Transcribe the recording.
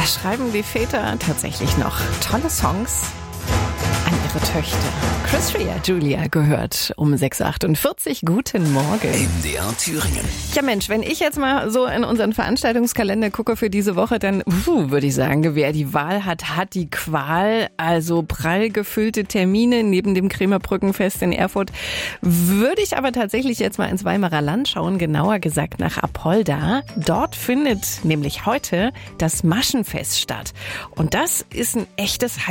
Da schreiben die Väter tatsächlich noch tolle Songs an ihre Töchter. Chris Rea, Julia gehört um 6.48 Uhr. Guten Morgen. MDR Thüringen. Ja Mensch, wenn ich jetzt mal so in unseren Veranstaltungskalender gucke für diese Woche, dann würde ich sagen, wer die Wahl hat, hat die Qual. Also prall gefüllte Termine neben dem Krämerbrückenfest in Erfurt. Würde ich aber tatsächlich jetzt mal ins Weimarer Land schauen, genauer gesagt nach Apolda. Dort findet nämlich heute das Maschenfest statt. Und das ist ein echtes